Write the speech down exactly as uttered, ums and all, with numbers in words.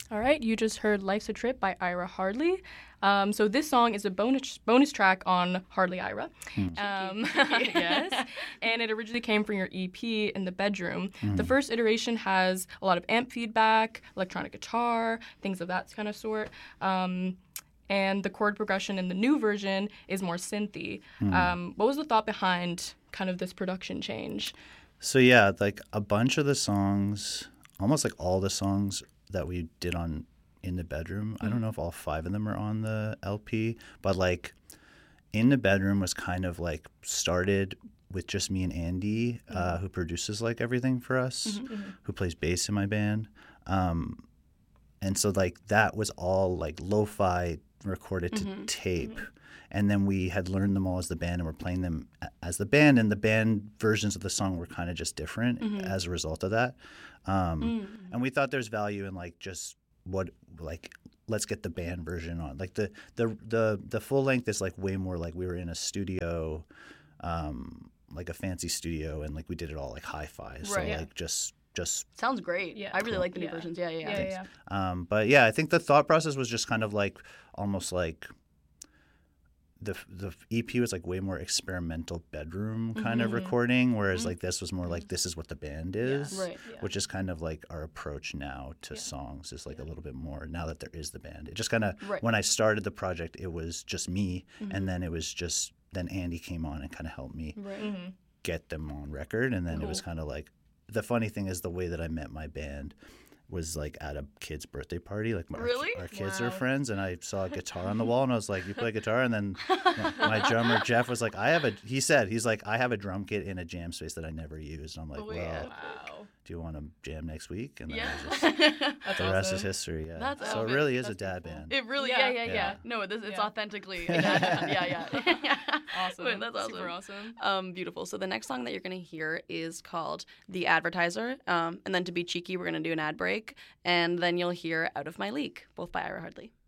All right, you just heard Life's a Trip by Ira Hardley. Um, so this song is a bonus bonus track on Hardly Ira. Mm. Um, yes, and it originally came from your E P In the Bedroom. Mm. The first iteration has a lot of amp feedback, electronic guitar, things of that kind of sort. Um, and the chord progression in the new version is more synthy. Mm. Um, what was the thought behind kind of this production change? So yeah, like a bunch of the songs, almost like all the songs that we did on In the Bedroom. Mm-hmm. I don't know if all five of them are on the L P, but like In the Bedroom was kind of like started with just me and Andy, mm-hmm. uh, who produces like everything for us, mm-hmm. who plays bass in my band. Um, and so like that was all like lo-fi recorded to mm-hmm. tape. Mm-hmm. And then we had learned them all as the band and we're playing them as the band. And the band versions of the song were kind of just different mm-hmm. as a result of that. Um, mm-hmm. And we thought there's value in like just what like let's get the band version on. Like the the the, the full length is like way more like we were in a studio, um, like a fancy studio, and like we did it all like hi-fi. Right, so yeah. like just just sounds great. Yeah, I really cool. like the new yeah. versions. Yeah, yeah, yeah. yeah, yeah. Um, but yeah, I think the thought process was just kind of like almost like. The the E P was like way more experimental bedroom kind mm-hmm. of recording, whereas mm-hmm. like this was more mm-hmm. like this is what the band is, yeah. Right, yeah. which is kind of like our approach now to yeah. songs is like yeah. a little bit more now that there is the band. It just kind of right. when I started the project, it was just me, mm-hmm. and then it was just then Andy came on and kind of helped me right. mm-hmm. get them on record, and then cool. it was kind of like the funny thing is the way that I met my band. Was like at a kid's birthday party. Like my, really? our, our kids wow. are friends, and I saw a guitar on the wall, and I was like, "You play guitar?" And then my, my drummer Jeff was like, "I have a." He said, "He's like, I have a drum kit in a jam space that I never used." And I'm like, oh, "Well, yeah. wow. do you want to jam next week?" And then yeah. I just, the awesome. rest is history. Yeah, That's so awesome. it really is That's a dad cool. band. It really, yeah, yeah, yeah, yeah. yeah. No, this it's yeah. authentically a dad band. Yeah, yeah. Awesome. Wait, that's awesome. Super awesome. Um, beautiful. So the next song that you're gonna hear is called "The Advertiser," um, and then to be cheeky, we're gonna do an ad break, and then you'll hear "Out of My League," both by Ira Hardley.